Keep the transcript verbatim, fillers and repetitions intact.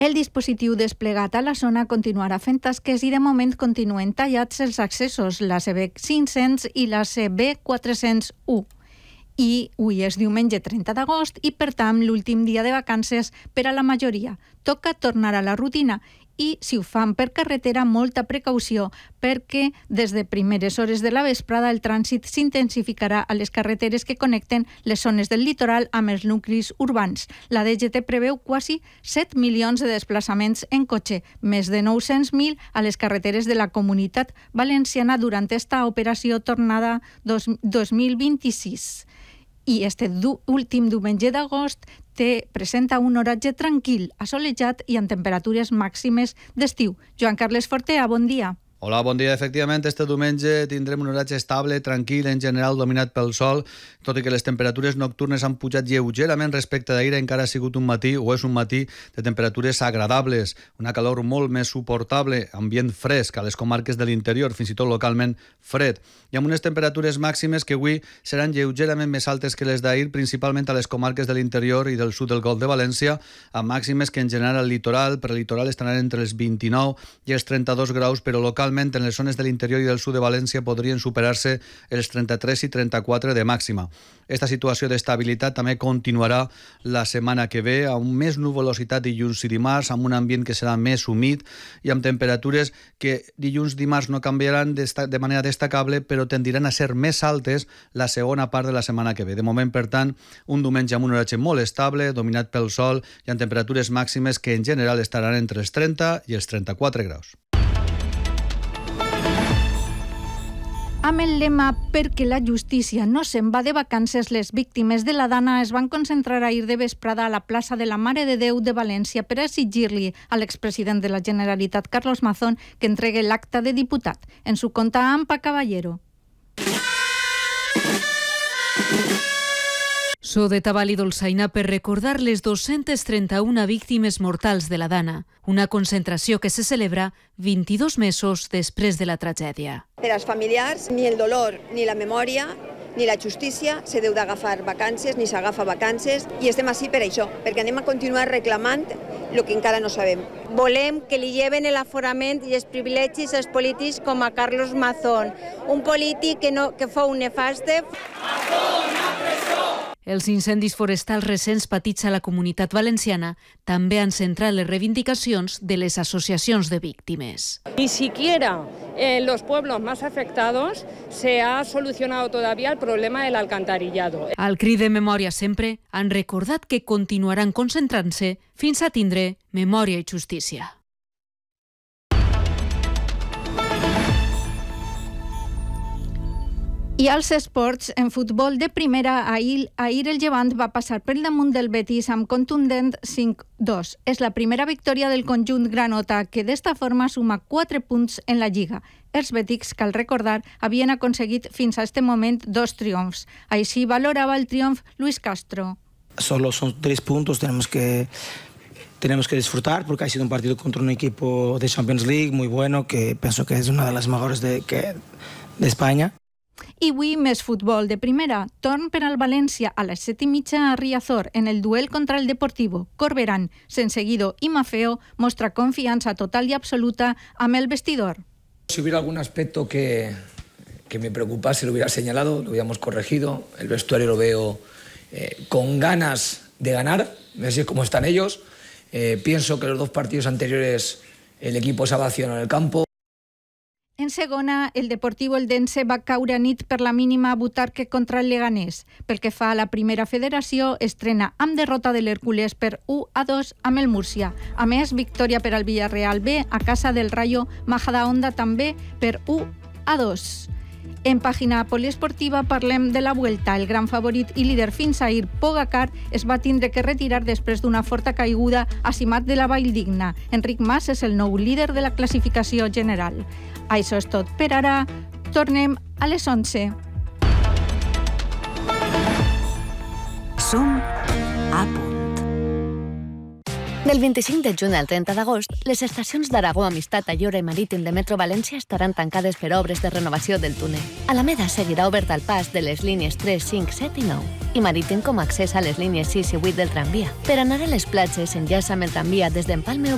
El dispositiu desplegat a la zona continuarà fent tasques i de moment continuen tallats els accessos, la C B cinc-cents i la C B quatre-cents u. I avui és diumenge trenta d'agost i, per tant, l'últim dia de vacances per a la majoria. Toca tornar a la rutina i, si ho fan per carretera, molta precaució, perquè des de primeres hores de la vesprada el trànsit s'intensificarà a les carreteres que connecten les zones del litoral amb els nuclis urbans. La D G T preveu quasi set milions de desplaçaments en cotxe, més de nou-cents mil a les carreteres de la Comunitat Valenciana durant esta operació tornada dos mil vint-i-sis. I este du- últim diumenge d'agost té, presenta un oratge tranquil, assolejat i amb temperatures màximes d'estiu. Joan Carles Fortea, bon dia. Hola, bon dia. Efectivament, este diumenge tindrem un horatge estable, tranquil, en general dominat pel sol, tot i que les temperatures nocturnes han pujat lleugerament respecte d'ahir, encara ha sigut un matí, o és un matí, de temperatures agradables, una calor molt més suportable, ambient fresc a les comarques de l'interior, fins i tot localment fred, i amb unes temperatures màximes que avui seran lleugerament més altes que les d'ahir, principalment a les comarques de l'interior i del sud del Golf de València, amb màximes que en general al litoral, per al litoral estaran entre els vint-i-nou i els trenta-dos graus, però local en les zones de l'interior i del sud de València podrien superar-se els trenta-tres i trenta-quatre de màxima. Esta situació d'estabilitat també continuarà la setmana que ve, amb més nuvolositat dilluns i dimarts, amb un ambient que serà més humit i amb temperatures que dilluns i dimarts no canviaran de manera destacable, però tendiran a ser més altes la segona part de la setmana que ve. De moment, per tant, un diumenge amb un horatge molt estable, dominat pel sol i amb temperatures màximes que en general estaran entre els trenta i els trenta-quatre graus. Amb el lema «Perquè la justícia no se'n va de vacances», les víctimes de la Dana es van concentrar ahir de vesprada a la plaça de la Mare de Déu de València per exigir-li a l'expresident de la Generalitat, Carlos Mazón, que entregue l'acta de diputat. En su conta Ampa Caballero. So de Tabal i Dolçaina per recordar les dos-centes trenta-una víctimes mortals de la Dana, una concentració que se celebra vint-i-dos mesos després de la tragèdia. Per als familiars, ni el dolor ni la memòria ni la justícia se deu d'agafar vacances, ni s'agafa vacances, i estem així per això, perquè anem a continuar reclamant el que encara no sabem. Volem que li lleven l'aforament i els privilegis als polítics com a Carlos Mazón, un polític que, no, que fou nefaste. Els incendis forestals recents patits a la Comunitat Valenciana també han centrat les reivindicacions de les associacions de víctimes. Ni siquiera en los pueblos más afectados se ha solucionado todavía el problema del alcantarillado. Al crit de memòria sempre han recordat que continuaran concentrant-se fins a tindre memòria i justícia. I als esports, en futbol de primera, ahir, ahir el Llevant va passar per damunt del Betis amb contundent cinc dos. És la primera victòria del conjunt granota, que d'esta forma suma quatre punts en la Lliga. Els bètics, cal recordar, havien aconseguit fins a este moment dos triomfs. Així valorava el triomf Luis Castro. Solo son tres puntos, tenemos que... Tenemos que disfrutar porque ha sido un partido contra un equipo de Champions League muy bueno, que pienso que es una de las mejores de, que, de España. I avui més futbol de primera. Torn per al València a les set i mitja a Riazor en el duel contra el Deportivo. Corberán, sense Guido i Mafeo, mostra confiança total i absoluta amb el vestidor. Si hubiera algún aspecto que, que me preocupase, lo hubiera señalado, lo hubiéramos corregido. El vestuario lo veo eh, con ganas de ganar, así es como están ellos. Eh, pienso que los dos partidos anteriores el equipo se ha vaciado en el campo. En segona, el Deportivo Eldense va caure a nit per la mínima a Butarque contra el Leganés. Pel que fa a la primera federació, estrena amb derrota de l'Hèrcules per u a dos amb el Múrcia. A més, victòria per al Villarreal B a casa del Rayo Majadahonda també per u a dos. En pàgina poliesportiva parlem de la Vuelta. El gran favorit i líder fins ahir, Pogacar, es va tindre que retirar després d'una forta caiguda a Simat de la Valldigna. Enric Mas és el nou líder de la classificació general. Això és tot per ara. Tornem a les onze. Som a punt. Del vint-i-cinc de juny al trenta d'agost, les estacions d'Aragó, Amistat, Ayora i Marítim de Metro València estaran tancades per obres de renovació del túnel. Alameda seguirà obert al pas de les línies tres, cinc, set i nou i Marítim com a accés a les línies sis i vuit del tramvia. Per anar a les platges, enllaça amb el tramvia des d'Empalme